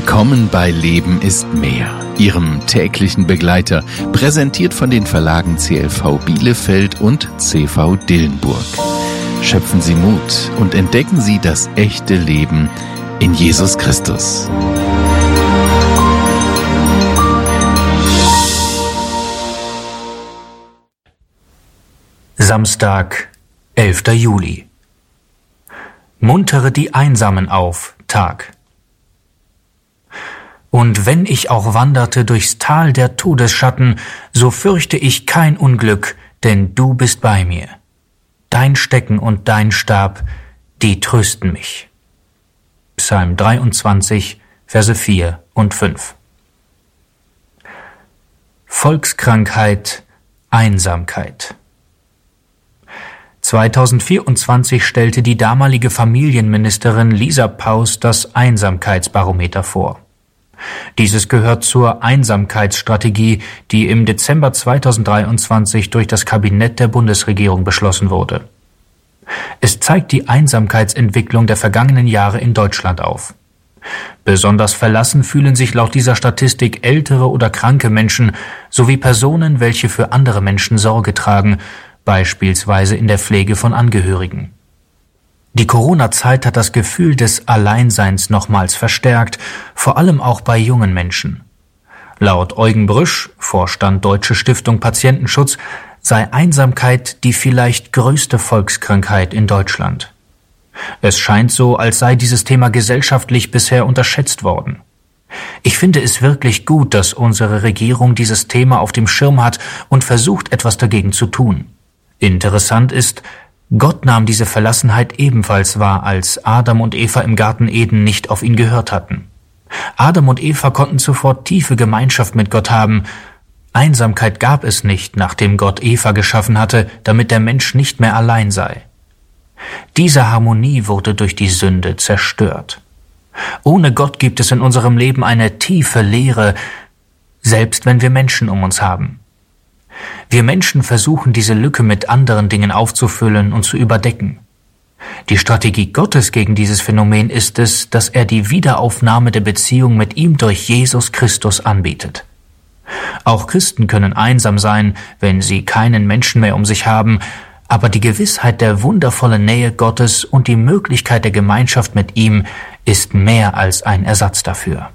Willkommen bei Leben ist mehr, Ihrem täglichen Begleiter, präsentiert von den Verlagen CLV Bielefeld und CV Dillenburg. Schöpfen Sie Mut und entdecken Sie das echte Leben in Jesus Christus. Samstag, 11. Juli. Muntere die Einsamen auf, Tag. Und wenn ich auch wanderte durchs Tal der Todesschatten, so fürchte ich kein Unglück, denn du bist bei mir. Dein Stecken und dein Stab, die trösten mich. Psalm 23, Verse 4 und 5. Volkskrankheit, Einsamkeit. 2024 stellte die damalige Familienministerin Lisa Paus das Einsamkeitsbarometer vor. Dieses gehört zur Einsamkeitsstrategie, die im Dezember 2023 durch das Kabinett der Bundesregierung beschlossen wurde. Es zeigt die Einsamkeitsentwicklung der vergangenen Jahre in Deutschland auf. Besonders verlassen fühlen sich laut dieser Statistik ältere oder kranke Menschen sowie Personen, welche für andere Menschen Sorge tragen, beispielsweise in der Pflege von Angehörigen. Die Corona-Zeit hat das Gefühl des Alleinseins nochmals verstärkt, vor allem auch bei jungen Menschen. Laut Eugen Brüsch, Vorstand Deutsche Stiftung Patientenschutz, sei Einsamkeit die vielleicht größte Volkskrankheit in Deutschland. Es scheint so, als sei dieses Thema gesellschaftlich bisher unterschätzt worden. Ich finde es wirklich gut, dass unsere Regierung dieses Thema auf dem Schirm hat und versucht, etwas dagegen zu tun. Interessant ist, Gott nahm diese Verlassenheit ebenfalls wahr, als Adam und Eva im Garten Eden nicht auf ihn gehört hatten. Adam und Eva konnten zuvor tiefe Gemeinschaft mit Gott haben. Einsamkeit gab es nicht, nachdem Gott Eva geschaffen hatte, damit der Mensch nicht mehr allein sei. Diese Harmonie wurde durch die Sünde zerstört. Ohne Gott gibt es in unserem Leben eine tiefe Leere, selbst wenn wir Menschen um uns haben. Wir Menschen versuchen, diese Lücke mit anderen Dingen aufzufüllen und zu überdecken. Die Strategie Gottes gegen dieses Phänomen ist es, dass er die Wiederaufnahme der Beziehung mit ihm durch Jesus Christus anbietet. Auch Christen können einsam sein, wenn sie keinen Menschen mehr um sich haben, aber die Gewissheit der wundervollen Nähe Gottes und die Möglichkeit der Gemeinschaft mit ihm ist mehr als ein Ersatz dafür.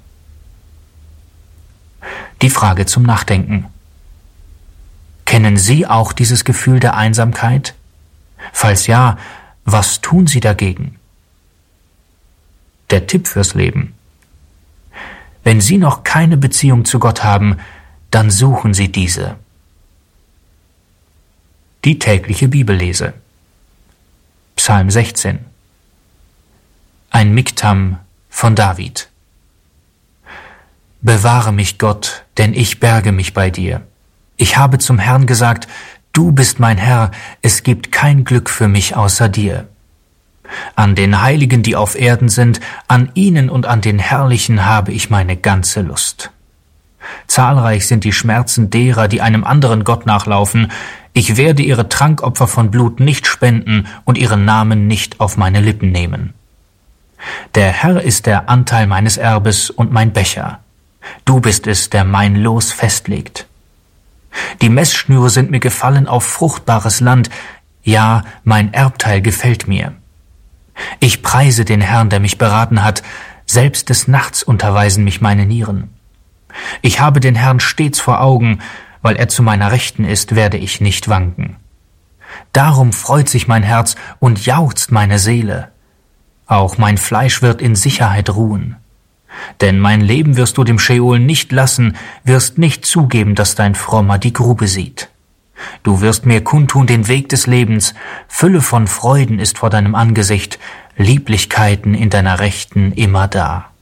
Die Frage zum Nachdenken. Kennen Sie auch dieses Gefühl der Einsamkeit? Falls ja, was tun Sie dagegen? Der Tipp fürs Leben. Wenn Sie noch keine Beziehung zu Gott haben, dann suchen Sie diese. Die tägliche Bibellese. Psalm 16. Ein Miktam von David. Bewahre mich, Gott, denn ich berge mich bei dir. Ich habe zum Herrn gesagt, du bist mein Herr, es gibt kein Glück für mich außer dir. An den Heiligen, die auf Erden sind, an ihnen und an den Herrlichen habe ich meine ganze Lust. Zahlreich sind die Schmerzen derer, die einem anderen Gott nachlaufen. Ich werde ihre Trankopfer von Blut nicht spenden und ihren Namen nicht auf meine Lippen nehmen. Der Herr ist der Anteil meines Erbes und mein Becher. Du bist es, der mein Los festlegt. Die Messschnüre sind mir gefallen auf fruchtbares Land, ja, mein Erbteil gefällt mir. Ich preise den Herrn, der mich beraten hat, selbst des Nachts unterweisen mich meine Nieren. Ich habe den Herrn stets vor Augen, weil er zu meiner Rechten ist, werde ich nicht wanken. Darum freut sich mein Herz und jauchzt meine Seele. Auch mein Fleisch wird in Sicherheit ruhen. Denn mein Leben wirst du dem Scheol nicht lassen, wirst nicht zugeben, dass dein Frommer die Grube sieht. Du wirst mir kundtun den Weg des Lebens, Fülle von Freuden ist vor deinem Angesicht, Lieblichkeiten in deiner Rechten immer da.